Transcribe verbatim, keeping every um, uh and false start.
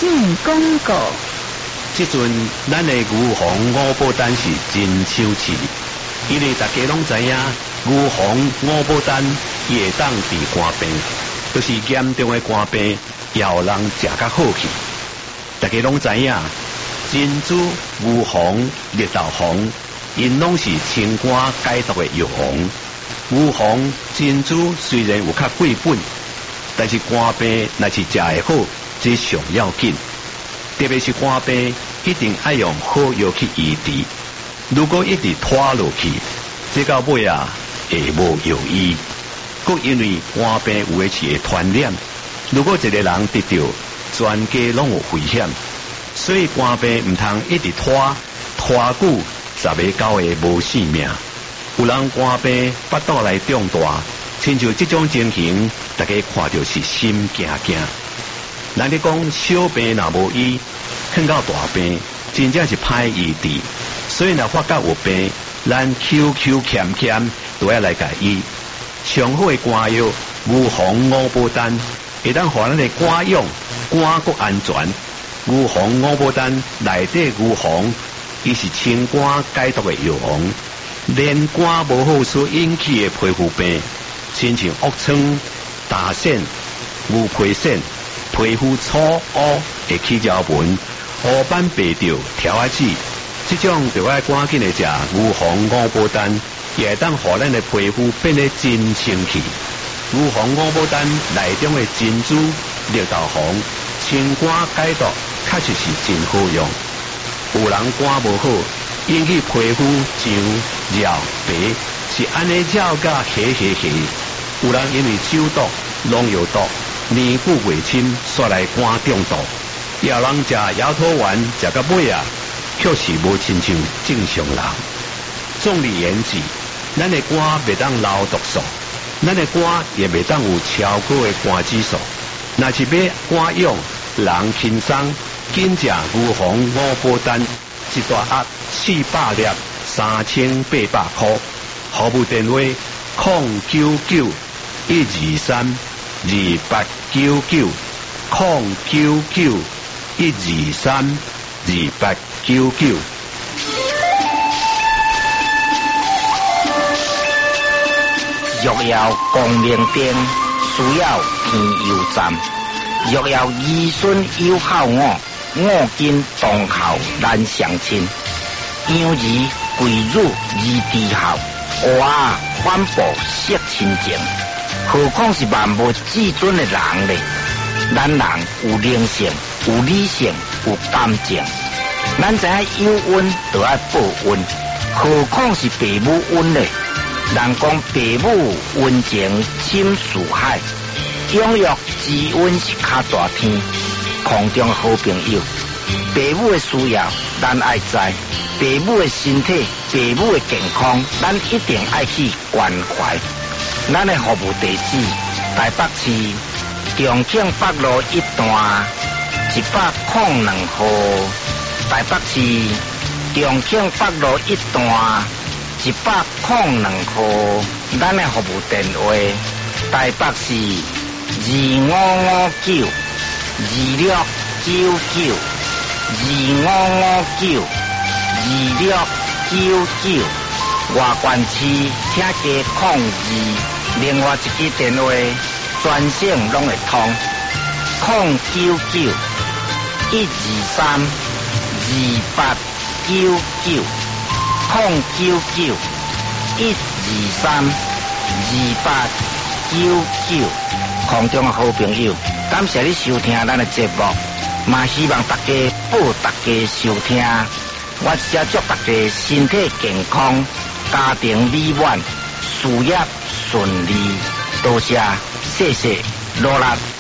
性广告。 即阵咱的牛黄五宝丹是真手气，因为大家拢知影牛黄五宝丹也当治肝病，就是严重的肝病也有人食较好去。大家拢知影珍珠、牛黄、绿豆黄，因拢是清肝解毒的药王。牛黄、珍珠虽然有较贵本，但是肝病若是食会好，这上要紧。特别是肝病，一定要用好药去医治。如果一直拖落去，这到尾啊会无药医。佮因为肝病有的是会传染，如果一个人得到，全家拢有危险。所以肝病唔通一直拖，拖久十个九个无性命。有人肝病腹肚来中大，亲像这种情形，大家看到是心惊惊。人哋讲小病若无医，看到大病，真正是歹医治。所以若发觉有病，咱 Q Q 欠欠都要来甲医。上好的肝药牛黄五宝丹，会当互咱的肝用肝国安全。牛黄五宝丹内底牛黄，伊是清肝解毒的药王。连肝无好所引起的皮肤病，亲像恶疮、大癣、牛皮癣。皮肤粗乌会起条纹，黑斑白掉条啊子，这种就要赶紧的食牛黄五宝丹，也会当互咱的皮肤变得真清气。牛黄五宝丹内中的珍珠、绿豆黄，清肝解毒，确实是真好用。有人肝无好，引起皮肤痒、绕、白，是安尼绕甲黑黑黑。有人因为酒毒、农药毒。年久未清，煞来肝中毒。也有人食摇头丸，食到尾啊，却是无亲像正常人。总而言之，咱的肝袂当流毒素，咱的肝也袂当有超高的肝指数。若是要肝用，人轻松，紧食牛黄五宝丹，一大盒四百粒，三千八百块。服务电话：零九九一二三。二八九九零九九一二三二八九九。 若要光明灯，需要天油站。若要儿孙有孝我，我今当孝难相亲。养儿贵辱儿弟孝，娃反哺惜亲情。何况是万无至尊的人呢？咱人有灵性，有理性，有感情。咱知影有恩就要报恩，何况是父母恩呢？人讲父母恩情深似海，养育之恩是较大天。空中好朋友，父母的需要咱爱知，父母的身体、父母的健康，咱一定爱去关怀。咱的服务地址：台北市重庆北路一段一百零两号。台北市重庆北路一段一百零两号。咱的服务电话：台北市二五五九二六九九二五五九二六九九。外县市请加控二，另外一支电话专线拢会通，零九九一二三二八九九，零九九一二三二八九九。空中的好朋友，感谢你收听咱的节目，嘛希望大家报大家收听。我只祝大家身体健康，家庭美满，事业顺利。多谢，谢谢，罗拉。